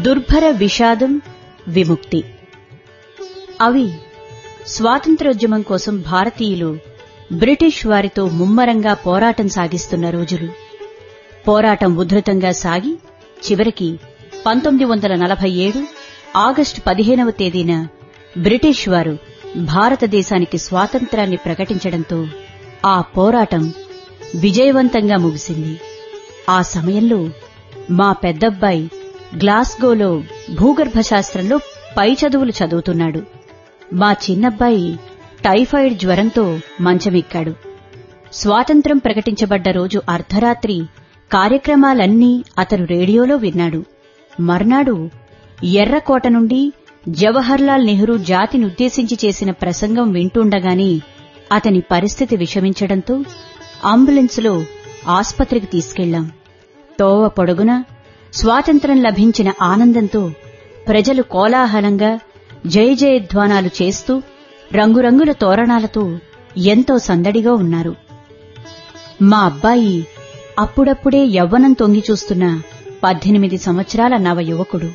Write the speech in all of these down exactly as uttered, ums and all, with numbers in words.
దుర్భర విషాదం, విముక్తి. అవి స్వాతంత్ర్యోద్యమం కోసం భారతీయులు బ్రిటిష్ వారితో ముమ్మరంగా పోరాటం సాగిస్తున్న రోజులు. పోరాటం ఉధృతంగా సాగి చివరికి పంతొమ్మిది వందల నలభై ఏడు ఆగస్టు పదిహేనవ తేదీన బ్రిటిష్ వారు భారతదేశానికి స్వాతంత్ర్యాన్ని ప్రకటించడంతో ఆ పోరాటం విజయవంతంగా ముగిసింది. ఆ సమయంలో మా పెద్దబ్బాయి గ్లాస్గోలో భూగర్భ శాస్త్రంలో పై చదువులు చదువుతున్నాడు. మా చిన్నబ్బాయి టైఫాయిడ్ జ్వరంతో మంచమెక్కాడు. స్వాతంత్ర్యం ప్రకటించబడ్డ రోజు అర్ధరాత్రి కార్యక్రమాలన్నీ అతను రేడియోలో విన్నాడు. మర్నాడు ఎర్రకోట నుండి జవహర్లాల్ నెహ్రూ జాతినుద్దేశించి చేసిన ప్రసంగం వింటుండగానే అతని పరిస్థితి విషమించడంతో అంబులెన్సులో ఆస్పత్రికి తీసుకెళ్లాం. తోవ పొడుగునా స్వాతంత్ర్యం లభించిన ఆనందంతో ప్రజలు కోలాహలంగా జయ జయధ్వానాలు చేస్తూ రంగురంగుల తోరణాలతో ఎంతో సందడిగా ఉన్నారు. మా అబ్బాయి అప్పుడప్పుడే యవ్వనం తొంగి చూస్తున్న పద్దెనిమిది సంవత్సరాల నవ యువకుడు.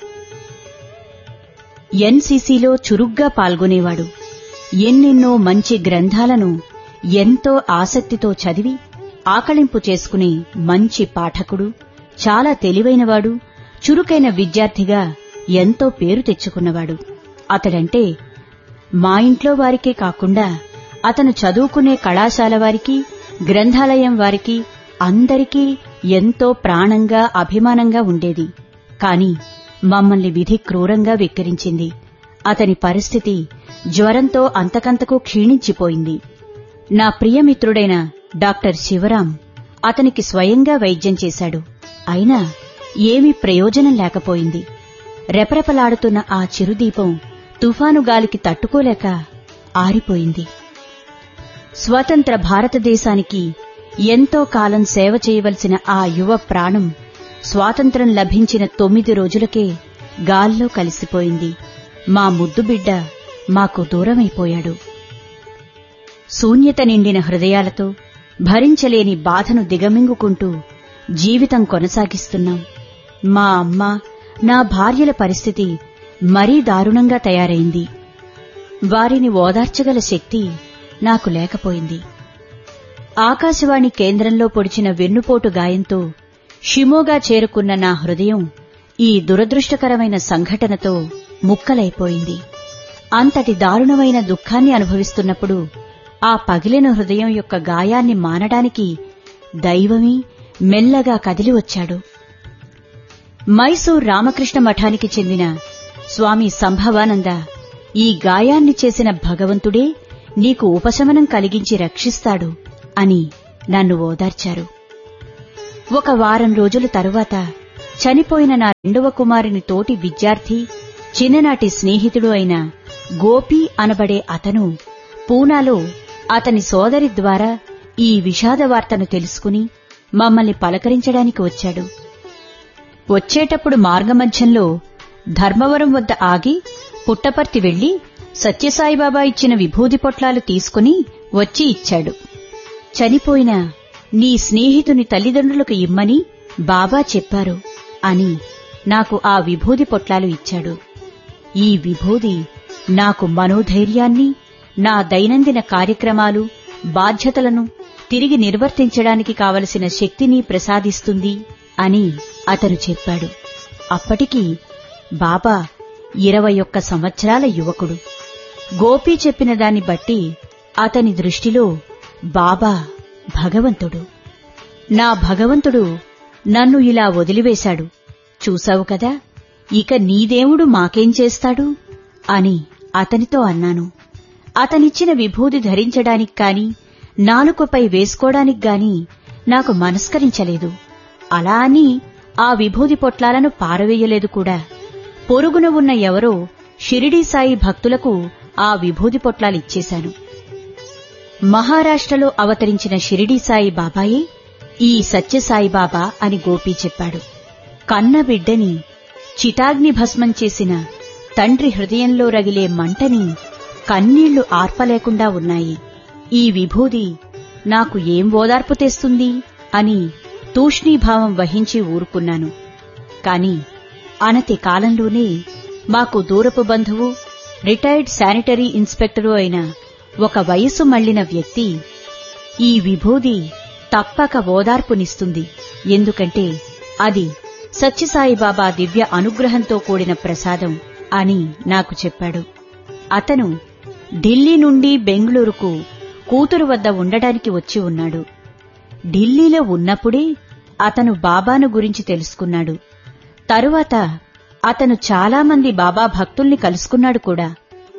ఎన్సీసీలో చురుగ్గా పాల్గొనేవాడు. ఎన్నెన్నో మంచి గ్రంథాలను ఎంతో ఆసక్తితో చదివి ఆకళింపు చేసుకునే మంచి పాఠకుడు, చాలా తెలివైనవాడు, చురుకైన విద్యార్థిగా ఎంతో పేరు తెచ్చుకున్నవాడు. అతడంటే మా ఇంట్లో వారికే కాకుండా అతను చదువుకునే కళాశాల వారికి, గ్రంథాలయం వారికి అందరికీ ఎంతో ప్రాణంగా అభిమానంగా ఉండేది. కాని మమ్మల్ని విధి క్రూరంగా వెక్కిరించింది. అతని పరిస్థితి జ్వరంతో అంతకంతకు క్షీణించిపోయింది. నా ప్రియమిత్రుడైన డాక్టర్ శివరాం అతనికి స్వయంగా వైద్యం చేశాడు. అయినా ఏమీ ప్రయోజనం లేకపోయింది. రెపరెపలాడుతున్న ఆ చిరుదీపం తుఫాను గాలికి తట్టుకోలేక ఆరిపోయింది. స్వతంత్ర భారతదేశానికి ఎంతో కాలం సేవ చేయవలసిన ఆ యువ ప్రాణం స్వాతంత్ర్యం లభించిన తొమ్మిది రోజులకే గాల్లో కలిసిపోయింది. మా ముద్దుబిడ్డ మాకు దూరమైపోయాడు. శూన్యత నిండిన హృదయాలతో భరించలేని బాధను దిగమింగుకుంటూ జీవితం కొనసాగిస్తున్నాం. మా అమ్మ, నా భార్యల పరిస్థితి మరీ దారుణంగా తయారైంది. వారిని ఓదార్చగల శక్తి నాకు లేకపోయింది. ఆకాశవాణి కేంద్రంలో పొడిచిన వెన్నుపోటు గాయంతో షిమోగా చేరుకున్న నా హృదయం ఈ దురదృష్టకరమైన సంఘటనతో ముక్కలైపోయింది. అంతటి దారుణమైన దుఃఖాన్ని అనుభవిస్తున్నప్పుడు ఆ పగిలిన హృదయం యొక్క గాయాన్ని మానడానికి దైవమే మెల్లగా కదిలి వచ్చాడు. మైసూర్ రామకృష్ణ మఠానికి చెందిన స్వామి సంభవానంద ఈ గాయాన్ని చేసిన భగవంతుడే నీకు ఉపశమనం కలిగించి రక్షిస్తాడు అని నన్ను ఓదార్చారు. ఒక వారం రోజుల తరువాత చనిపోయిన నా రెండవ కుమారుని తోటి విద్యార్థి, చిన్ననాటి స్నేహితుడు అయిన గోపి అనబడే అతను పూనాలో అతని సోదరి ద్వారా ఈ విషాద వార్తను తెలుసుకుని మమ్మల్ని పలకరించడానికి వచ్చాడు. వచ్చేటప్పుడు మార్గమధ్యంలో ధర్మవరం వద్ద ఆగి పుట్టపర్తి వెళ్లి సత్యసాయిబాబా ఇచ్చిన విభూది పొట్లాలు తీసుకుని వచ్చి ఇచ్చాడు. చనిపోయిన నీ స్నేహితుని తల్లిదండ్రులకు ఇమ్మని బాబా చెప్పారు అని నాకు ఆ విభూది పొట్లాలు ఇచ్చాడు. ఈ విభూది నాకు మనోధైర్యాన్ని, నా దైనందిన కార్యక్రమాలు, బాధ్యతలను తిరిగి నిర్వర్తించడానికి కావలసిన శక్తిని ప్రసాదిస్తుంది అని అతను చెప్పాడు. అప్పటికి బాబా ఇరవై ఒక్క సంవత్సరాల యువకుడు. గోపి చెప్పిన దాన్ని బట్టి అతని దృష్టిలో బాబా భగవంతుడు. నా భగవంతుడు నన్ను ఇలా వదిలివేశాడు, చూశావు కదా, ఇక నీ దేవుడు మాకేం చేస్తాడు అని అతనితో అన్నాను. అతనిచ్చిన విభూది ధరించడానికి కాని, నాలుకపై వేసుకోవడానికి గాని నాకు మనస్కరించలేదు. అలా అని ఆ విభూది పొట్లాలను పారవేయలేదు కూడా. పొరుగున ఉన్న ఎవరో షిరిడీ సాయి భక్తులకు ఆ విభూది పొట్లాలిచ్చేశాను. మహారాష్ట్రలో అవతరించిన షిరిడీ సాయి బాబాయే ఈ సత్యసాయిబాబా అని గోపి చెప్పాడు. కన్న బిడ్డని చితాగ్ని భస్మం చేసిన తండ్రి హృదయంలో రగిలే మంటని కన్నీళ్లు ఆర్పలేకుండా ఉన్నాయి. ఈ విభూది నాకు ఏం ఓదార్పు తెస్తుంది అని తూష్ణీభావం వహించి ఊరుకున్నాను. కాని అనతి కాలంలోనే మాకు దూరపు బంధువు, రిటైర్డ్ శానిటరీ ఇన్స్పెక్టరు అయిన ఒక వయసు మళ్లిన వ్యక్తి, ఈ విభూది తప్పక ఓదార్పునిస్తుంది, ఎందుకంటే అది సత్యసాయిబాబా దివ్య అనుగ్రహంతో కూడిన ప్రసాదం అని నాకు చెప్పాడు. అతను ఢిల్లీ నుండి బెంగుళూరుకు కూతురు వద్ద ఉండడానికి వచ్చి ఉన్నాడు. ఢిల్లీలో ఉన్నప్పుడే అతను బాబాను గురించి తెలుసుకున్నాడు. తరువాత అతను చాలామంది బాబా భక్తుల్ని కలుసుకున్నాడు కూడా.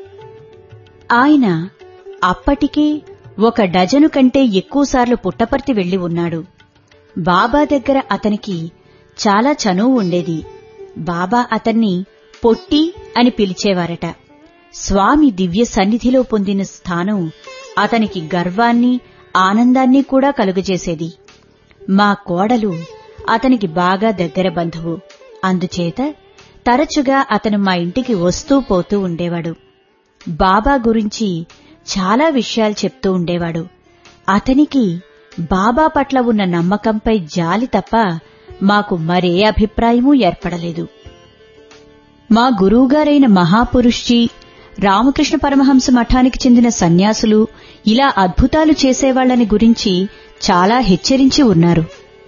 ఆయన అప్పటికే ఒక డజను కంటే ఎక్కువసార్లు పుట్టపర్తి వెళ్లి ఉన్నాడు. బాబా దగ్గర అతనికి చాలా చనువు ఉండేది. బాబా అతన్ని పొట్టి అని పిలిచేవారట. స్వామి దివ్య సన్నిధిలో పొందిన స్థానం అతనికి గర్వాన్ని, ఆనందాన్ని కూడా కలుగజేసేది. మా కోడలు అతనికి బాగా దగ్గర బంధువు. అందుచేత తరచుగా అతను మా ఇంటికి వస్తూ పోతూ ఉండేవాడు. బాబా గురించి చాలా విషయాలు చెప్తూ ఉండేవాడు. అతనికి బాబా పట్ల ఉన్న నమ్మకంపై జాలి తప్ప మాకు మరే అభిప్రాయమూ ఏర్పడలేదు. మా గురువుగారైన మహాపురుష్జీ, రామకృష్ణ పరమహంస మఠానికి చెందిన సన్యాసులు ఇలా అద్భుతాలు చేసేవాళ్లని గురించి చాలా హెచ్చరించి ఉన్నారు.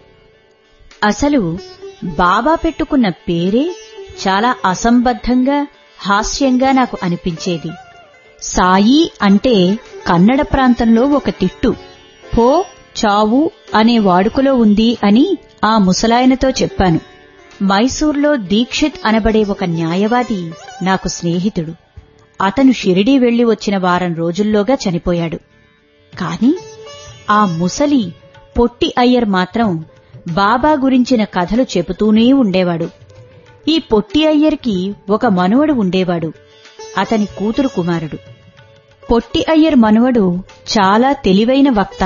అసలు బాబా పెట్టుకున్న పేరే చాలా అసంబద్ధంగా, హాస్యంగా నాకు అనిపించేది. సాయి అంటే కన్నడ ప్రాంతంలో ఒక తిట్టు. పో, చావు అనే వాడుకలో ఉంది అని ఆ ముసలాయనతో చెప్పాను. మైసూర్లో దీక్షిత్ అనబడే ఒక న్యాయవాది నాకు స్నేహితుడు. అతను షిరిడీ వెళ్లి వచ్చిన వారం రోజుల్లోగా చనిపోయాడు. కాని ఆ ముసలి పొట్టి అయ్యర్ మాత్రం బాబా గురించిన కథలు చెబుతూనే ఉండేవాడు. ఈ పొట్టి అయ్యర్కి ఒక మనువడు ఉండేవాడు. అతని కూతురు కుమారుడు. పొట్టి అయ్యర్ మనువడు చాలా తెలివైన వక్త.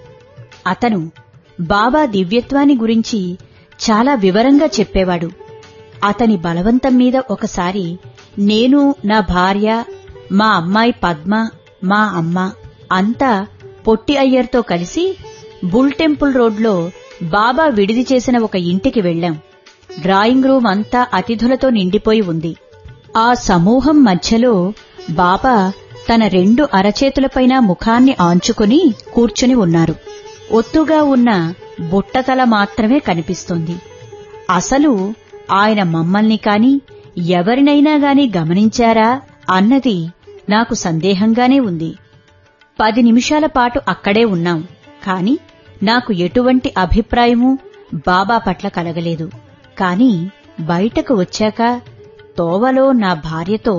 అతను బాబా దివ్యత్వాన్ని గురించి చాలా వివరంగా చెప్పేవాడు. అతని బలవంతం మీద ఒకసారి నేను, నా భార్య, మా అమ్మాయి పద్మ, మా అమ్మ అంతా పొట్టి అయ్యర్తో కలిసి బుల్ టెంపుల్ రోడ్లో బాబా విడిది చేసిన ఒక ఇంటికి వెళ్లాం. డ్రాయింగ్ రూమ్ అంతా అతిథులతో నిండిపోయి ఉంది. ఆ సమూహం మధ్యలో బాబా తన రెండు అరచేతులపైన ముఖాన్ని ఆంచుకుని కూర్చుని ఉన్నారు. ఒత్తుగా ఉన్న బుట్టతల మాత్రమే కనిపిస్తోంది. అసలు ఆయన మమ్మల్ని కాని ఎవరినైనా గాని గమనించారా అన్నది నాకు సందేహంగానే ఉంది. పది నిమిషాల పాటు అక్కడే ఉన్నాం. కాని నాకు ఎటువంటి అభిప్రాయమూ బాబా పట్ల కలగలేదు. కాని బయటకు వచ్చాక తోవలో నా భార్యతో,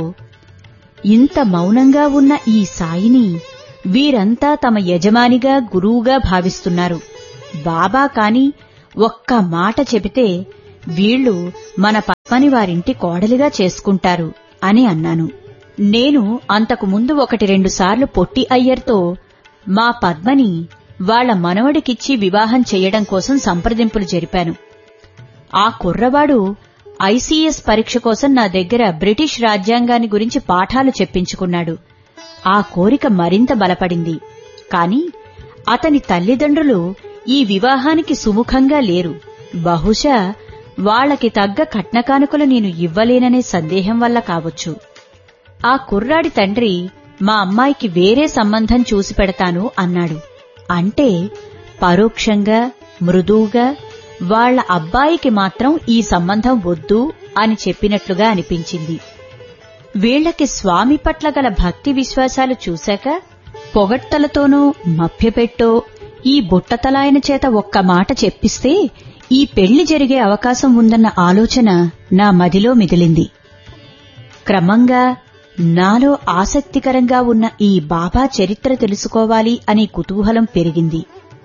ఇంత మౌనంగా ఉన్న ఈ సాయిని వీరంతా తమ యజమానిగా, గురువుగా భావిస్తున్నారు. బాబా కాని ఒక్క మాట చెబితే వీళ్లు మన పద్మని వారింటి కోడలిగా చేసుకుంటారు అని అన్నాను. నేను అంతకు ముందు ఒకటి రెండు సార్లు పొట్టి అయ్యర్తో మా పద్మని వాళ్ల మనవడికిచ్చి వివాహం చెయ్యడం కోసం సంప్రదింపులు జరిపాను. ఆ కుర్రవాడు ఐసీఎస్ పరీక్ష కోసం నా దగ్గర బ్రిటిష్ రాజ్యాంగాన్ని గురించి పాఠాలు చెప్పించుకున్నాడు. ఆ కోరిక మరింత బలపడింది. కాని అతని తల్లిదండ్రులు ఈ వివాహానికి సుముఖంగా లేరు. బహుశా వాళ్లకి తగ్గ కట్నకానుకలు నేను ఇవ్వలేననే సందేహం వల్ల కావచ్చు. ఆ కుర్రాడి తండ్రి మా అమ్మాయికి వేరే సంబంధం చూసి పెడతాను అన్నాడు. అంటే పరోక్షంగా, మృదువుగా వాళ్ల అబ్బాయికి మాత్రం ఈ సంబంధం వద్దు అని చెప్పినట్లుగా అనిపించింది. వీళ్లకి స్వామి పట్ల గల భక్తి విశ్వాసాలు చూశాక పొగడ్తలతోనూ మభ్యపెట్టో ఈ బుట్టతలాయన చేత ఒక్క మాట చెప్పిస్తే ఈ పెళ్లి జరిగే అవకాశం ఉందన్న ఆలోచన నా మదిలో మిగిలింది. క్రమంగా నాలో ఆసక్తికరంగా ఉన్న ఈ బాబా చరిత్ర తెలుసుకోవాలి అనే కుతూహలం పెరిగింది.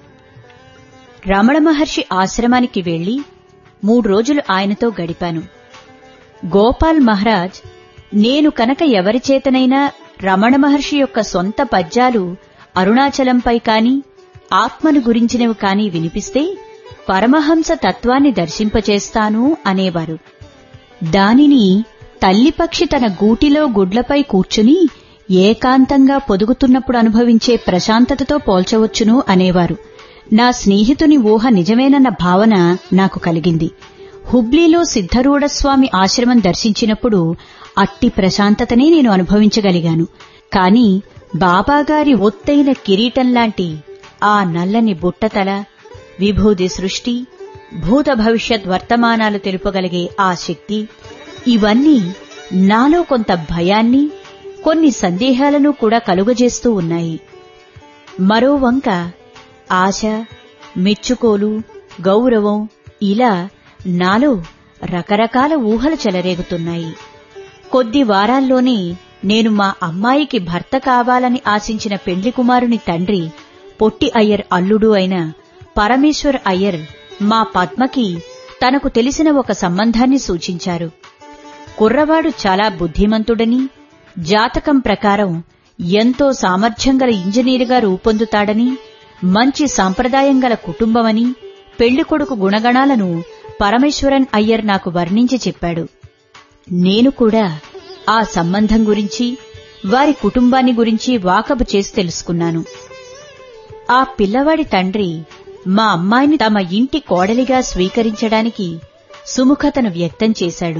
రమణ మహర్షి ఆశ్రమానికి వెళ్లి మూడు రోజులు ఆయనతో గడిపాను. గోపాల్ మహారాజ్, నేను కనుక ఎవరిచేతనైనా రమణ మహర్షి యొక్క సొంత పద్యాలు అరుణాచలంపై కాని, ఆత్మను గురించినవి కాని వినిపిస్తే పరమహంస తత్వాన్ని దర్శింపచేస్తాను అనేవారు. దానిని తల్లిపక్షి తన గూటిలో గుడ్లపై కూర్చుని ఏకాంతంగా పొదుగుతున్నప్పుడు అనుభవించే ప్రశాంతతతో పోల్చవచ్చును అనేవారు. నా స్నేహితుని ఊహ నిజమేనన్న భావన నాకు కలిగింది. హుబ్లీలో సిద్ధరూఢస్వామి ఆశ్రమం దర్శించినప్పుడు అట్టి ప్రశాంతతనే నేను అనుభవించగలిగాను. కాని బాబాగారి ఒత్తైన కిరీటంలాంటి ఆ నల్లని బుట్టతల, విభూది సృష్టి, భూత భవిష్యత్ వర్తమానాలు తెలుపగలిగే ఆ శక్తి, ఇవన్నీ నాలో కొంత భయాన్ని, కొన్ని సందేహాలను కూడా కలుగజేస్తూ ఉన్నాయి. మరో వంక ఆశ, మెచ్చుకోలు, గౌరవం, ఇలా నాలో రకరకాల ఊహలు చెలరేగుతున్నాయి. కొద్ది వారాల్లోనే నేను మా అమ్మాయికి భర్త కావాలని ఆశించిన పెండ్లి కుమారుని తండ్రి, పొట్టి అయ్యర్ అల్లుడు అయిన పరమేశ్వర్ అయ్యర్ మా పద్మకి తనకు తెలిసిన ఒక సంబంధాన్ని సూచించారు. కుర్రవాడు చాలా బుద్ధిమంతుడని, జాతకం ప్రకారం ఎంతో సామర్థ్యం గల ఇంజనీరుగా రూపొందుతాడని, మంచి సాంప్రదాయం గల కుటుంబమని, పెళ్లికొడుకు గుణగణాలను పరమేశ్వరన్ అయ్యర్ నాకు వర్ణించి చెప్పాడు. నేను కూడా ఆ సంబంధం గురించి, వారి కుటుంబాన్ని గురించి వాకబు చేసి తెలుసుకున్నాను. ఆ పిల్లవాడి తండ్రి మా అమ్మాయిని తమ ఇంటి కోడలిగా స్వీకరించడానికి సుముఖతను వ్యక్తం చేశాడు.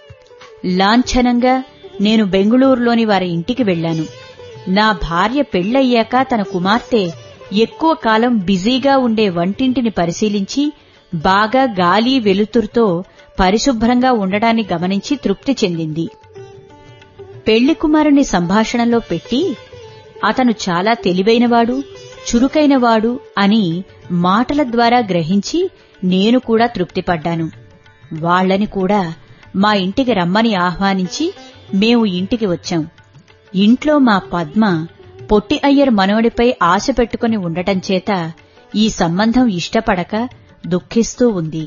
లాంఛనంగా నేను బెంగుళూరులోని వారి ఇంటికి వెళ్లాను. నా భార్య పెళ్లయ్యాక తన కుమార్తె ఎక్కువ కాలం బిజీగా ఉండే వంటింటిని పరిశీలించి బాగా గాలి వెలుతురుతో పరిశుభ్రంగా ఉండడాన్ని గమనించి తృప్తి చెందింది. పెళ్లి కుమారుని సంభాషణలో పెట్టి అతను చాలా తెలివైనవాడు, చురుకైనవాడు అని మాటల ద్వారా గ్రహించి నేను కూడా తృప్తిపడ్డాను. వాళ్లని కూడా మా ఇంటికి రమ్మని ఆహ్వానించి మేము ఇంటికి వచ్చాం. ఇంట్లో మా పద్మ పొట్టి అయ్యర్ మనవడిపై ఆశ పెట్టుకుని ఉండటం చేత ఈ సంబంధం ఇష్టపడక దుఃఖిస్తూ ఉంది.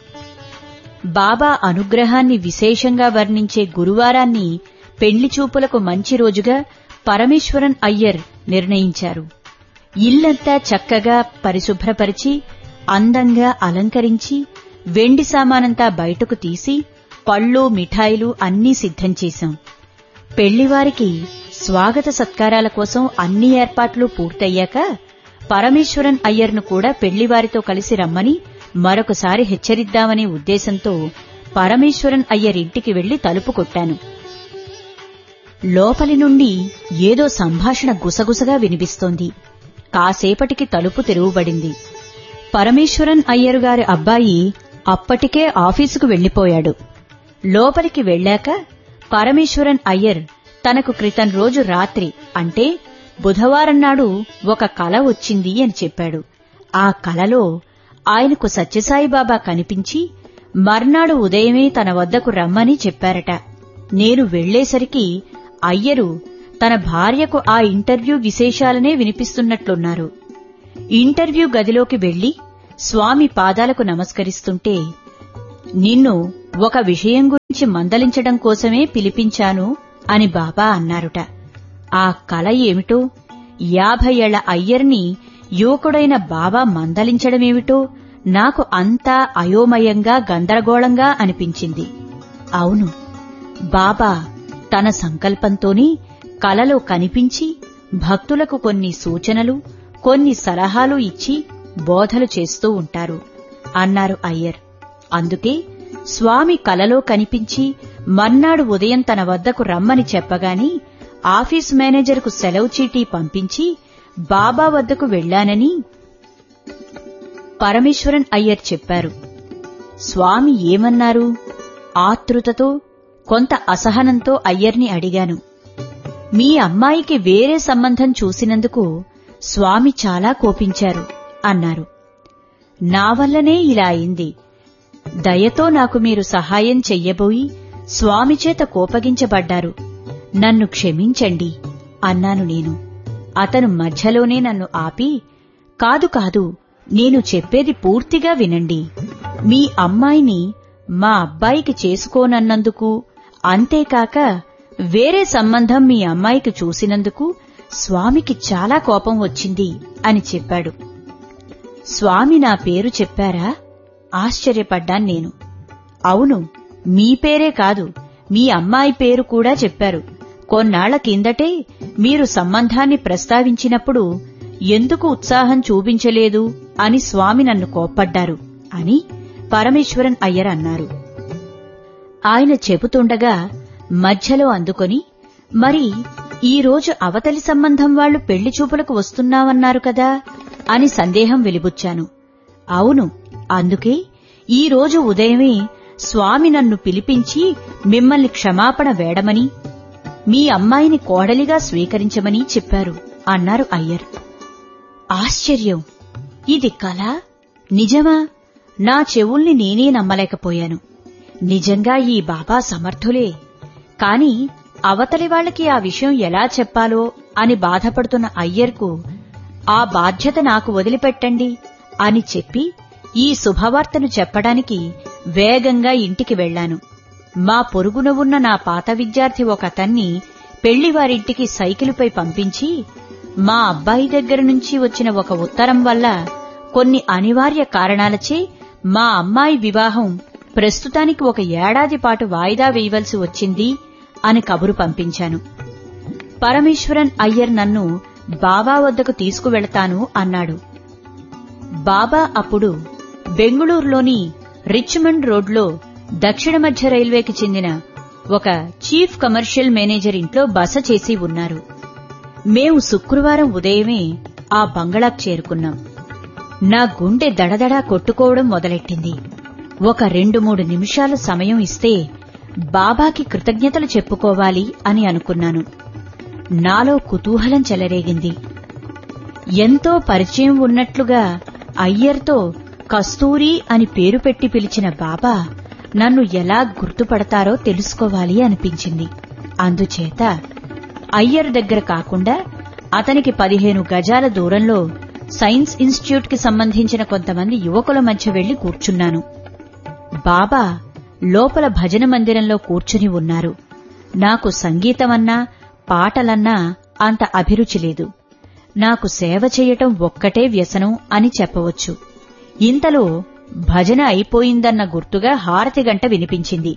బాబా అనుగ్రహాన్ని విశేషంగా వర్ణించే గురువారాన్ని పెళ్లి చూపులకు మంచి రోజుగా పరమేశ్వరన్ అయ్యర్ నిర్ణయించారు. ఇల్లంతా చక్కగా పరిశుభ్రపరిచి, అందంగా అలంకరించి, వెండి సామానంతా బయటకు తీసి, పళ్ళు మిఠాయిలు అన్నీ సిద్ధం చేశాం. పెళ్లివారికి స్వాగత సత్కారాల కోసం అన్ని ఏర్పాట్లు పూర్తయ్యాక పరమేశ్వరన్ అయ్యర్ను కూడా పెళ్లివారితో కలిసి రమ్మని మరొకసారి హెచ్చరిద్దామనే ఉద్దేశంతో పరమేశ్వరన్ అయ్యర్ ఇంటికి వెళ్లి తలుపు కొట్టాను. లోపలి నుండి ఏదో సంభాషణ గుసగుసగా వినిపిస్తోంది. కాసేపటికి తలుపు తెరువబడింది. పరమేశ్వరన్ అయ్యర్ గారి అబ్బాయి అప్పటికే ఆఫీసుకు వెళ్లిపోయాడు. లోపలికి వెళ్లాక పరమేశ్వరన్ అయ్యర్ తనకు క్రితం రోజు రాత్రి అంటే బుధవారం నాడు ఒక కల వచ్చింది అని చెప్పాడు. ఆ కలలో ఆయనకు సత్యసాయిబాబా కనిపించి మర్నాడు ఉదయమే తన వద్దకు రమ్మని చెప్పారట. నేను వెళ్లేసరికి అయ్యరు తన భార్యకు ఆ ఇంటర్వ్యూ విశేషాలనే వినిపిస్తున్నట్లున్నారు. ఇంటర్వ్యూ గదిలోకి వెళ్లి స్వామి పాదాలకు నమస్కరిస్తుంటే, నిన్ను ఒక విషయం గురించి మందలించడం కోసమే పిలిపించాను అని బాబా అన్నారుట. ఆ కల ఏమిటో, యాభై ఏళ్ల అయ్యర్ని యువకుడైన బాబా మందలించడమేమిటో నాకు అంతా అయోమయంగా గందరగోళంగా అనిపించింది. అవును, బాబా తన సంకల్పంతోనే కలలో కనిపించి భక్తులకు కొన్ని సూచనలు, కొన్ని సలహాలు ఇచ్చి బోధలు చేస్తూ ఉంటారు అన్నారు అయ్యర్. అందుకే స్వామి కలలో కనిపించి మర్నాడు ఉదయం తన వద్దకు రమ్మని చెప్పగాని ఆఫీసు మేనేజర్కు సెలవు చీటీ పంపించి బాబా వద్దకు వెళ్లానని పరమేశ్వరన్ అయ్యర్ చెప్పారు. స్వామి ఏమన్నారు? ఆతృతతో, కొంత అసహనంతో అయ్యర్ని అడిగాను. మీ అమ్మాయికి వేరే సంబంధం చూసినందుకు స్వామి చాలా కోపించారు అన్నారు. నా వల్లనే ఇలా అయింది. దయతో నాకు మీరు సహాయం చెయ్యబోయి స్వామిచేత కోపగించబడ్డారు. నన్ను క్షమించండి అన్నాను నేను. అతను మధ్యలోనే నన్ను ఆపి, కాదు కాదు, నేను చెప్పేది పూర్తిగా వినండి. మీ అమ్మాయిని మా అబ్బాయికి చేసుకోనన్నందుకు, అంతేకాక వేరే సంబంధం మీ అమ్మాయికి చూసినందుకు స్వామికి చాలా కోపం వచ్చింది అని చెప్పాడు. స్వామి నా పేరు చెప్పారా? ఆశ్చర్యపడ్డాను నేను. అవును, మీ పేరే కాదు, మీ అమ్మాయి పేరు కూడా చెప్పారు. కొన్నాళ్ల కిందటే మీరు సంబంధాన్ని ప్రస్తావించినప్పుడు ఎందుకు ఉత్సాహం చూపించలేదు అని స్వామి నన్ను కోప్పడ్డారు అని పరమేశ్వరన్ అయ్యర్ అన్నారు. ఆయన చెబుతుండగా మధ్యలో అందుకొని, మరి ఈరోజు అవతలి సంబంధం వాళ్లు పెళ్లి చూపులకు వస్తున్నామన్నారు కదా అని సందేహం వెలిబుచ్చాను. అవును, అందుకే ఈరోజు ఉదయమే స్వామి నన్ను పిలిపించి మిమ్మల్ని క్షమాపణ వేడమని, మీ అమ్మాయిని కోడలిగా స్వీకరించమని చెప్పారు అన్నారు అయ్యర్. ఆశ్చర్యం! ఇది కలా, నిజమా? నా చెవుల్ని నేనే నమ్మలేకపోయాను. నిజంగా ఈ బాబా సమర్థులే. కాని అవతలి వాళ్లకి ఆ విషయం ఎలా చెప్పాలో అని బాధపడుతున్న అయ్యర్కు, ఆ బాధ్యత నాకు వదిలిపెట్టండి అని చెప్పి ఈ శుభవార్తను చెప్పడానికి వేగంగా ఇంటికి వెళ్లాను. మా పొరుగున ఉన్న నా పాత విద్యార్థి ఒకతన్ని పెళ్లివారింటికి సైకిలుపై పంపించి, మా అబ్బాయి దగ్గర నుంచి వచ్చిన ఒక ఉత్తరం వల్ల కొన్ని అనివార్య కారణాలచే మా అమ్మాయి వివాహం ప్రస్తుతానికి ఒక ఏడాది పాటు వాయిదా వేయవలసి వచ్చింది అని కబురు పంపించాను. పరమేశ్వరన్ అయ్యర్ నన్ను బాబా వద్దకు తీసుకువెళతాను అన్నాడు. బాబా అప్పుడు బెంగుళూరులోని రిచ్మండ్ రోడ్లో దక్షిణ మధ్య రైల్వేకి చెందిన ఒక చీఫ్ కమర్షియల్ మేనేజర్ ఇంట్లో బస చేసి ఉన్నారు. మేము శుక్రవారం ఉదయమే ఆ బంగళాకు చేరుకున్నాం. నా గుండె దడదడా కొట్టుకోవడం మొదలెట్టింది. ఒక రెండు మూడు నిమిషాలు సమయం ఇస్తే బాబాకి కృతజ్ఞతలు చెప్పుకోవాలి అని అనుకున్నాను. నాలో కుతూహలం చెలరేగింది. ఎంతో పరిచయం ఉన్నట్లుగా అయ్యర్తో కస్తూరి అని పేరు పెట్టి పిలిచిన బాబా నన్ను ఎలా గుర్తుపడతారో తెలుసుకోవాలి అనిపించింది. అందుచేత అయ్యర్ దగ్గర కాకుండా అతనికి పదిహేను గజాల దూరంలో సైన్స్ ఇన్స్టిట్యూట్ కి సంబంధించిన కొంతమంది యువకుల మధ్య వెళ్లి కూర్చున్నాను. బాబా లోపల భజన మందిరంలో కూర్చుని ఉన్నారు. నాకు సంగీతమన్నా పాటలన్నా అంత అభిరుచి లేదు. నాకు సేవ చెయ్యటం ఒక్కటే వ్యసనం అని చెప్పవచ్చు. ఇంతలో భజన అయిపోయిందన్న గుర్తుగా హారతి గంట వినిపించింది.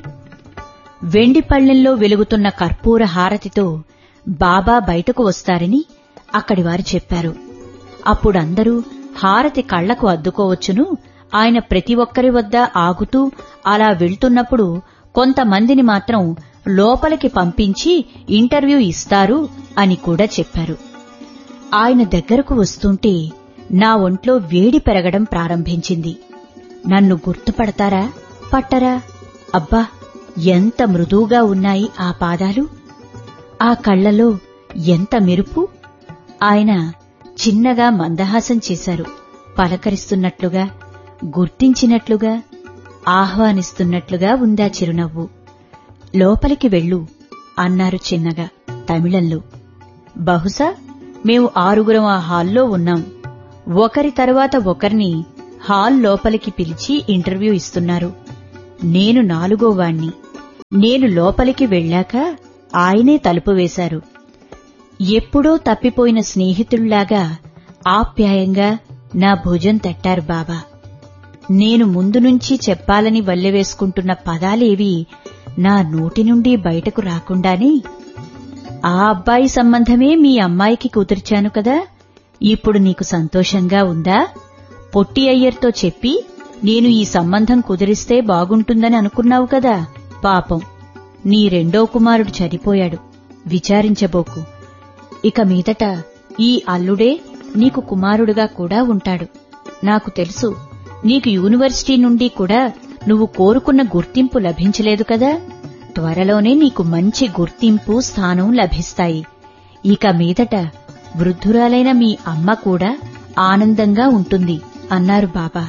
వెండి పళ్ళెంలో వెలుగుతున్న కర్పూర హారతితో బాబా బయటకు వస్తారని అక్కడివారు చెప్పారు. అప్పుడందరూ హారతి కళ్లకు అద్దుకోవచ్చును, ఆయన ప్రతి ఒక్కరి వద్ద ఆగుతూ అలా వెళ్తున్నప్పుడు కొంతమందిని మాత్రం లోపలికి పంపించి ఇంటర్వ్యూ ఇస్తారు అని కూడా చెప్పారు. ఆయన దగ్గరకు వస్తుంటే నా ఒంట్లో వేడి పెరగడం ప్రారంభించింది. నన్ను గుర్తుపడతారా పట్టరా? అబ్బా, ఎంత మృదువుగా ఉన్నాయి ఆ పాదాలు! ఆ కళ్లలో ఎంత మెరుపు! ఆయన చిన్నగా మందహాసం చేశారు. పలకరిస్తున్నట్లుగా, గుర్తించినట్లుగా, ఆహ్వానిస్తున్నట్లుగా ఉందా చిరునవ్వు. లోపలికి వెళ్ళు అన్నారు చిన్నగా తమిళంలో. బహుశా మేము ఆరుగురం ఆ హాల్లో ఉన్నాం. ఒకరి తరువాత ఒకరిని హాల్ లోపలికి పిలిచి ఇంటర్వ్యూ ఇస్తున్నారు. నేను నాలుగోవాణ్ణి. నేను లోపలికి వెళ్లాక ఆయనే తలుపు వేశారు. ఎప్పుడో తప్పిపోయిన స్నేహితుల్లాగా ఆప్యాయంగా నా భుజం తట్టారు బాబా. నేను ముందు నుంచి చెప్పాలని వల్లెవేసుకుంటున్న పదాలేవి నా నోటి నుండి బయటకు రాకుండానే, ఆ అబ్బాయి సంబంధమే మీ అమ్మాయికి కుదిర్చాను కదా, ఇప్పుడు నీకు సంతోషంగా ఉందా? పొట్టి అయ్యర్తో చెప్పి నేను ఈ సంబంధం కుదిరిస్తే బాగుంటుందని అనుకున్నావు కదా. పాపం, నీ రెండో కుమారుడు చనిపోయాడు. విచారించబోకు. ఇక మీదట ఈ అల్లుడే నీకు కుమారుడుగా కూడా ఉంటాడు. నాకు తెలుసు, నీకు యూనివర్సిటీ నుండి కూడా నువ్వు కోరుకున్న గుర్తింపు లభించలేదు కదా. త్వరలోనే నీకు మంచి గుర్తింపు, స్థానం లభిస్తాయి. ఇక మీదట వృద్ధురాలైన మీ అమ్మ కూడా ఆనందంగా ఉంటుంది అన్నారు బాబా.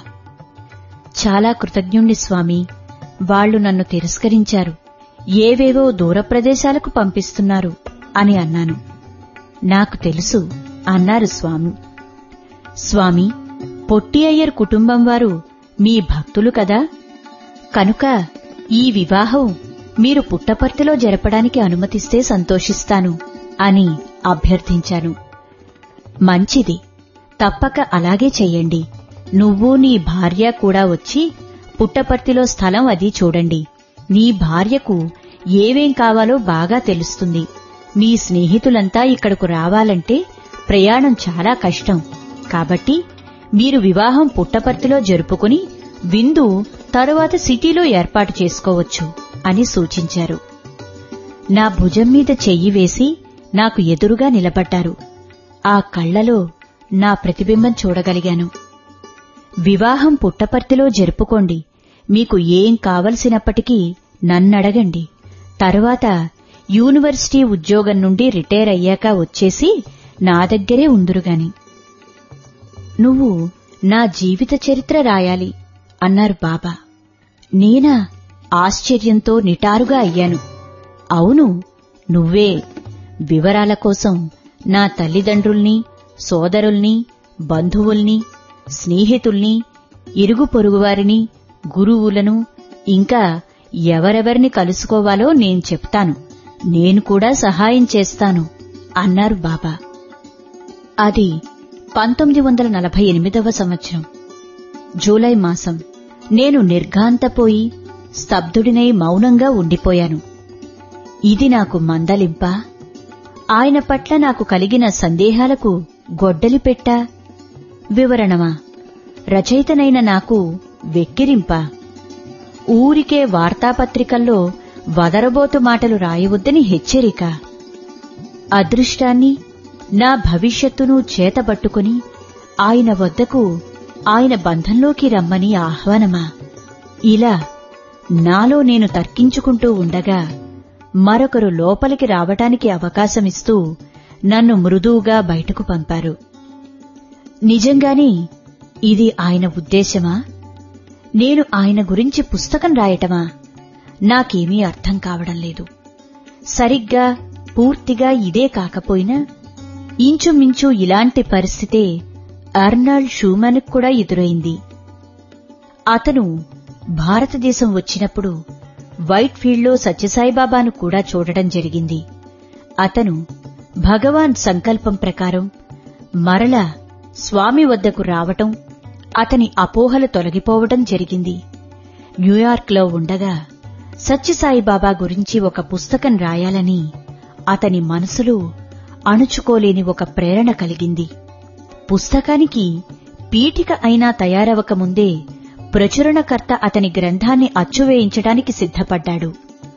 చాలా కృతజ్ఞుణ్ణి స్వామి. వాళ్లు నన్ను తిరస్కరించారు, ఏవేవో దూర ప్రదేశాలకు పంపిస్తున్నారు అని అన్నాను. నాకు తెలుసు అన్నారు స్వామి. స్వామి, పొట్టి అయ్యర్ కుటుంబం వారు మీ భక్తులు కదా, కనుక ఈ వివాహం మీరు పుట్టపర్తిలో జరపడానికి అనుమతిస్తే సంతోషిస్తాను అని అభ్యర్థించాను. మంచిది, తప్పక అలాగే చెయ్యండి. నువ్వు నీ భార్య కూడా వచ్చి పుట్టపర్తిలో స్థలం అది చూడండి. నీ భార్యకు ఏవేం కావాలో బాగా తెలుస్తుంది. మీ స్నేహితులంతా ఇక్కడకు రావాలంటే ప్రయాణం చాలా కష్టం. కాబట్టి మీరు వివాహం పుట్టపర్తిలో జరుపుకుని విందు తరువాత సిటీలో ఏర్పాటు చేసుకోవచ్చు అని సూచించారు. నా భుజం మీద చెయ్యి వేసి నాకు ఎదురుగా నిలబడ్డారు. ఆ కళ్లలో నా ప్రతిబింబం చూడగలిగాను. వివాహం పుట్టపర్తిలో జరుపుకోండి, మీకు ఏం కావలసినప్పటికీ నన్నడగండి, తరువాత యూనివర్సిటీ ఉద్యోగం నుండి రిటైర్ అయ్యాక వచ్చేసి నా దగ్గరే ఉందురుగాని. నువ్వు నా జీవిత చరిత్ర రాయాలి అన్నారు బాబా. నేనా ఆశ్చర్యంతో నిటారుగా అయ్యాను. అవును, నువ్వే. వివరాల కోసం నా తల్లిదండ్రుల్ని, సోదరుల్ని, బంధువుల్ని, స్నేహితుల్ని, ఇరుగు పొరుగువారిని, గురువులను, ఇంకా ఎవరెవరిని కలుసుకోవాలో నేను చెప్తాను, నేను కూడా సహాయం చేస్తాను అన్నారు బాబా. అది పంతొమ్మిది వందల నలభై ఎనిమిదవ సంవత్సరం జూలై మాసం. నేను నిర్ఘాంతపోయి స్తబ్దుడినై మౌనంగా ఉండిపోయాను. ఇది నాకు మందలింపా? ఆయన పట్ల నాకు కలిగిన సందేహాలకు గొడ్డలి పెట్టా? వివరణమా? రచయితనైన నాకు వెక్కిరింపా? ఊరికే వార్తాపత్రికల్లో వదరబోతు మాటలు రాయవద్దని హెచ్చరిక? అదృష్టాన్ని, నా భవిష్యత్తును చేతబట్టుకుని ఆయన వద్దకు, ఆయన బంధంలోకి రమ్మని ఆహ్వానమా? ఇలా నాలో నేను తర్కించుకుంటూ ఉండగా మరొకరు లోపలికి రావటానికి అవకాశమిస్తూ నన్ను మృదువుగా బయటకు పంపారు. నిజంగానే ఇది ఆయన ఉద్దేశమా? నేను ఆయన గురించి పుస్తకం రాయటమా? నాకేమీ అర్థం కావడం లేదు. సరిగ్గా పూర్తిగా ఇదే కాకపోయినా ఇంచుమించు ఇలాంటి పరిస్థితే అర్నాల్డ్ షూమాన్ కూడా ఎదురైంది. అతను భారతదేశం వచ్చినప్పుడు వైట్ ఫీల్డ్లో సత్యసాయిబాబాను కూడా చూడడం జరిగింది. అతను భగవాన్ సంకల్పం ప్రకారం మరలా స్వామి వద్దకు రావటం, అతని అపోహలు తొలగిపోవటం జరిగింది. న్యూయార్క్లో ఉండగా సత్యసాయిబాబా గురించి ఒక పుస్తకం రాయాలని అతని మనసులో అణుచుకోలేని ఒక ప్రేరణ కలిగింది. పుస్తకానికి పీఠిక అయినా తయారవకముందే ప్రచురణకర్త అతని గ్రంథాన్ని అచ్చువేయించడానికి సిద్ధపడ్డాడు.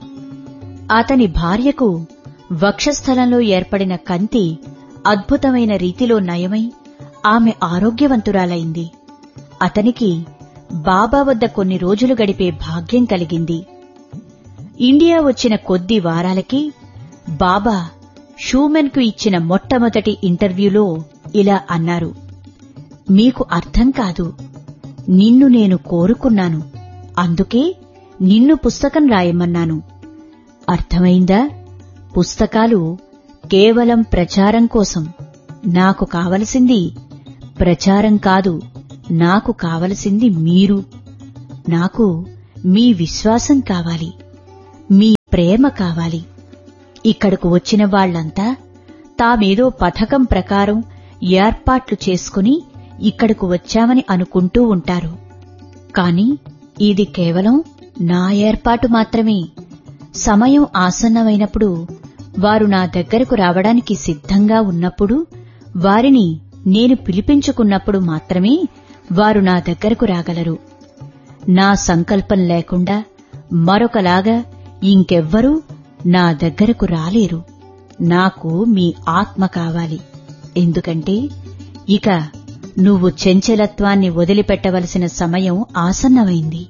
అతని భార్యకు వక్షస్థలంలో ఏర్పడిన కంతి అద్భుతమైన రీతిలో నయమై ఆమె ఆరోగ్యవంతురాలైంది. అతనికి బాబా వద్ద కొన్ని రోజులు గడిపే భాగ్యం కలిగింది. ఇండియా వచ్చిన కొద్ది వారాలకి బాబా షూమెన్ కు ఇచ్చిన మొట్టమొదటి ఇంటర్వ్యూలో ఇలా అన్నారు: మీకు అర్థం కాదు, నిన్ను నేను కోరుకున్నాను, అందుకే నిన్ను పుస్తకం రాయమన్నాను. అర్థమైందా? పుస్తకాలు కేవలం ప్రచారం కోసం. నాకు కావలసింది ప్రచారం కాదు, నాకు కావలసింది మీరు. నాకు మీ విశ్వాసం కావాలి, మీ ప్రేమ కావాలి. ఇక్కడకు వచ్చిన వాళ్లంతా తామేదో పథకం ప్రకారం ఏర్పాట్లు చేసుకుని ఇక్కడకు వచ్చామని అనుకుంటూ ఉంటారు. కాని ఇది కేవలం నా ఏర్పాటు మాత్రమే. సమయం ఆసన్నమైనప్పుడు, వారు నా దగ్గరకు రావడానికి సిద్ధంగా ఉన్నప్పుడు, వారిని నేను పిలిపించుకున్నప్పుడు మాత్రమే వారు నా దగ్గరకు రాగలరు. నా సంకల్పం లేకుండా మరొకలాగా ఇంకెవ్వరూ నా దగ్గరకు రాలేరు. నాకు మీ ఆత్మ కావాలి. ఎందుకంటే ఇక నువ్వు చంచలత్వాన్ని వదిలిపెట్టవలసిన సమయం ఆసన్నమైంది.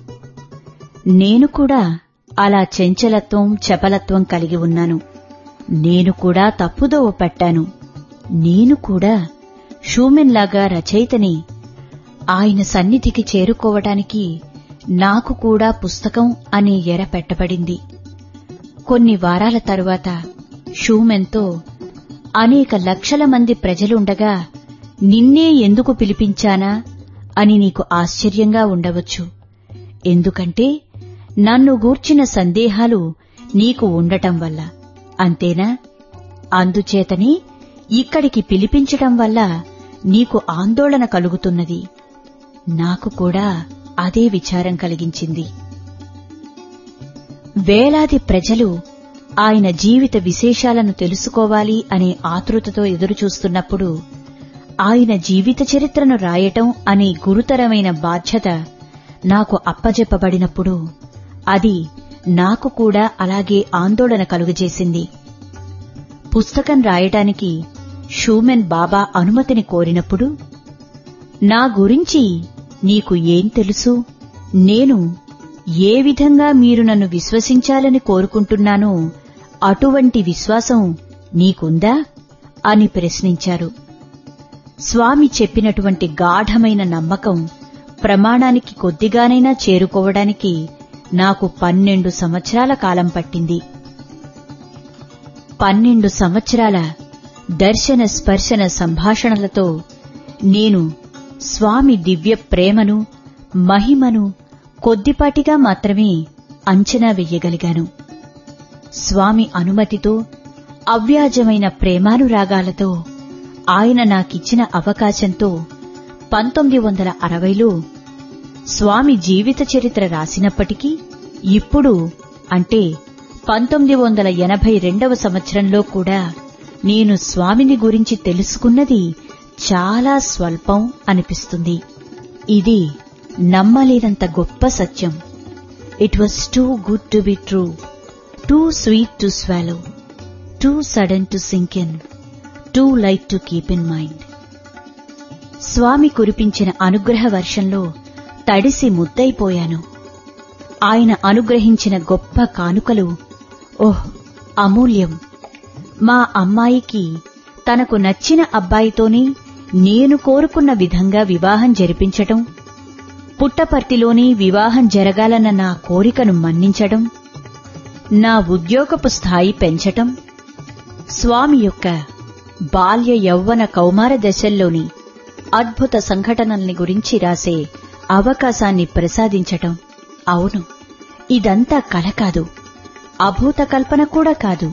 నేను కూడా అలా చంచలత్వం, చపలత్వం కలిగి ఉన్నాను. నేను కూడా తప్పుదోవ పట్టాను. నేను కూడా షూమెన్లాగా రచయితని. ఆయన సన్నిధికి చేరుకోవటానికి నాకు కూడా పుస్తకం అనే ఎర పెట్టబడింది. కొన్ని వారాల తరువాత షూమెన్తో, అనేక లక్షల మంది ప్రజలుండగా నిన్నే ఎందుకు పిలిపించానా అని నీకు ఆశ్చర్యంగా ఉండవచ్చు. ఎందుకంటే నన్ను గూర్చిన సందేహాలు నీకు ఉండటం వల్ల, అంతేనా? అందుచేతనే ఇక్కడికి పిలిపించటం వల్ల నీకు ఆందోళన కలుగుతున్నది. నాకు కూడా అదే విచారం కలిగించింది. వేలాది ప్రజలు ఆయన జీవిత విశేషాలను తెలుసుకోవాలి అనే ఆతృతతో ఎదురుచూస్తున్నప్పుడు ఆయన జీవిత చరిత్రను రాయటం అనే గురుతరమైన బాధ్యత నాకు అప్పజెప్పబడినప్పుడు అది నాకు కూడా అలాగే ఆందోళన కలుగజేసింది. పుస్తకం రాయటానికి షూమెన్ బాబా అనుమతిని కోరినప్పుడు, నా గురించి నీకు ఏం తెలుసు, నేను ఏ విధంగా మీరు నన్ను విశ్వసించాలని కోరుకుంటున్నానో అటువంటి విశ్వాసం నీకుందా అని ప్రశ్నించారు. స్వామి చెప్పినటువంటి గాఢమైన నమ్మకం ప్రమాణానికి కొద్దిగానైనా చేరుకోవడానికి నాకు పన్నెండు సంవత్సరాల కాలం పట్టింది. పన్నెండు సంవత్సరాల దర్శన స్పర్శన సంభాషణలతో నేను స్వామి దివ్య ప్రేమను, మహిమను కొద్దిపాటిగా మాత్రమే అంచనా వెయ్యగలిగాను. స్వామి అనుమతితో, అవ్యాజమైన ప్రేమానురాగాలతో ఆయన నాకిచ్చిన అవకాశంతో పంతొమ్మిది వందల అరవైలో స్వామి జీవిత చరిత్ర రాసినప్పటికీ ఇప్పుడు అంటే పంతొమ్మిది వందల ఎనభై రెండవ సంవత్సరంలో కూడా నేను స్వామిని గురించి తెలుసుకున్నది చాలా స్వల్పం అనిపిస్తుంది. ఇది నమ్మలేనంత గొప్ప సత్యం. It was too good to be true, two sweet to swallow, two sudden to sync in, two light to keep in mind. స్వామి కురిపించిన అనుగ్రహ వర్షంలో తడిసి ముద్దైపోయాను. ఆయన అనుగ్రహించిన గొప్ప కానుకలు ఓహ్ అమూల్యం. మా అమ్మాయికి తనకు నచ్చిన అబ్బాయితోనే నేను కోరుకున్న విధంగా వివాహం జరిపించటం, పుట్టపర్తిలోనే వివాహం జరగాలన్న నా కోరికను మన్నించడం, నా ఉద్యోగపు స్థాయి పెంచటం, స్వామి యొక్క బాల్య యౌవన కౌమార దశల్లోని అద్భుత సంఘటనల్ని గురించి రాసే అవకాశాన్ని ప్రసాదించటం. అవును, ఇదంతా కల కాదు, అభూత కల్పన కూడా కాదు.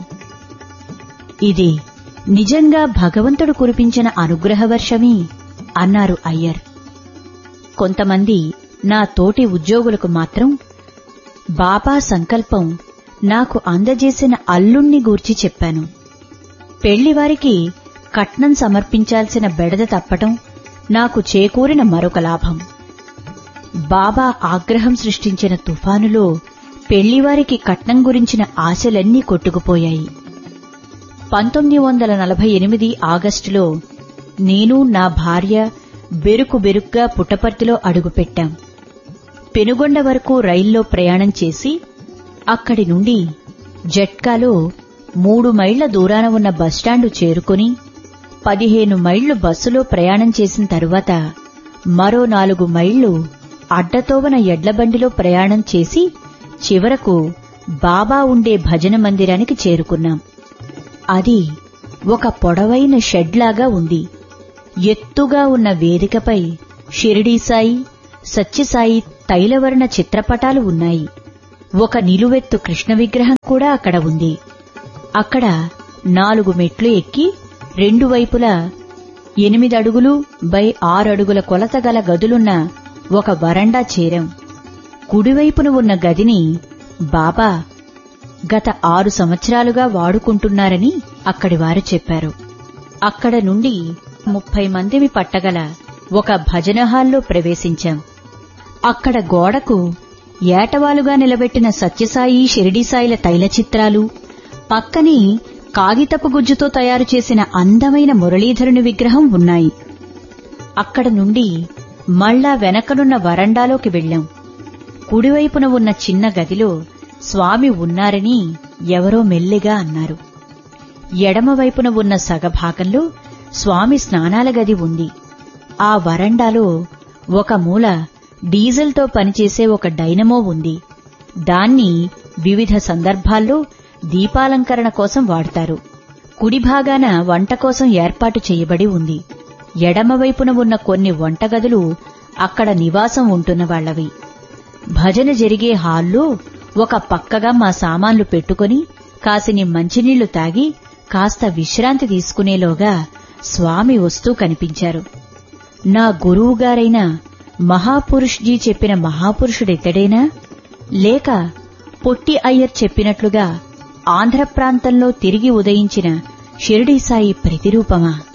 ఇది నిజంగా భగవంతుడు కురిపించిన అనుగ్రహ వర్షమే అన్నారు అయ్యర్. కొంతమంది నా తోటి ఉద్యోగులకు మాత్రం బాబా సంకల్పం నాకు అందజేసిన అల్లుణ్ణి గూర్చి చెప్పాను. పెళ్లివారికి కట్నం సమర్పించాల్సిన బెడద తప్పటం నాకు చేకూరిన మరొక లాభం. బాబా ఆగ్రహం సృష్టించిన తుఫానులో పెళ్లివారికి కట్నం గురించిన ఆశలన్నీ కొట్టుకుపోయాయి. పంతొమ్మిది వందల నలభై ఎనిమిది ఆగస్టులో నేను నా భార్య బెరుకు బెరుగ్గా పుట్టపర్తిలో అడుగుపెట్టాం. పెనుగొండ వరకు రైల్లో ప్రయాణం చేసి అక్కడి నుండి జట్కాలో మూడు మైళ్ల దూరాన ఉన్న బస్టాండు చేరుకుని పదిహేను మైళ్లు బస్సులో ప్రయాణం చేసిన తరువాత మరో నాలుగు మైళ్లు అడ్డతోవన ఎడ్లబండిలో ప్రయాణం చేసి చివరకు బాబా ఉండే భజన మందిరానికి చేరుకున్నాం. అది ఒక పొడవైన షెడ్లాగా ఉంది. ఎత్తుగా ఉన్న వేదికపై షిరిడీ సాయి, సత్యసాయి తైలవర్ణ చిత్రపటాలు ఉన్నాయి. ఒక నిలువెత్తు కృష్ణ విగ్రహం కూడా అక్కడ ఉంది. అక్కడ నాలుగు మెట్లు ఎక్కి రెండు వైపులా ఎనిమిది అడుగులు బై ఆరు అడుగుల కొలత గల గదులున్న ఒక వరండా చేరాం. కుడివైపున ఉన్న గదిని బాబా గత ఆరు సంవత్సరాలుగా వాడుకుంటున్నారని అక్కడి వారు చెప్పారు. అక్కడ నుండి ముప్పై మందిని పట్టగల ఒక భజన హాల్లో ప్రవేశించాం. అక్కడ గోడకు ఏటవాలుగా నిలబెట్టిన సత్యసాయి, షిరిడీసాయిల తైల చిత్రాలు, పక్కనే కాగితపు గుజ్జుతో తయారు చేసిన అందమైన మురళీధరుని విగ్రహం ఉన్నాయి. అక్కడ నుండి మళ్లా వెనకనున్న వరండాలోకి వెళ్లాం. కుడివైపున ఉన్న చిన్న గదిలో స్వామి ఉన్నారని ఎవరో మెల్లిగా అన్నారు. ఎడమవైపున ఉన్న సగభాగంలో స్వామి స్నానాల గది ఉంది. ఆ వరండాలో ఒక మూల డీజిల్తో పనిచేసే ఒక డైనమో ఉంది. దాన్ని వివిధ సందర్భాల్లో దీపాలంకరణ కోసం వాడతారు. కుడిభాగాన వంట కోసం ఏర్పాటు చేయబడి ఉంది. ఎడమవైపున ఉన్న కొన్ని వంటగదులు అక్కడ నివాసం ఉంటున్న వాళ్లవి. భజన జరిగే హాల్లో ఒక పక్కగా మా సామాన్లు పెట్టుకుని కాసిని మంచినీళ్లు తాగి కాస్త విశ్రాంతి తీసుకునేలోగా స్వామి వస్తూ కనిపించారు. నా గురువుగారైన మహాపురుష్జీ చెప్పిన మహాపురుషుడెత్తడేనా, లేక పొట్టి అయ్యర్ చెప్పినట్లుగా ఆంధ్ర ప్రాంతంలో తిరిగి ఉదయించిన షిరిడీ సాయి ప్రతిరూపమా?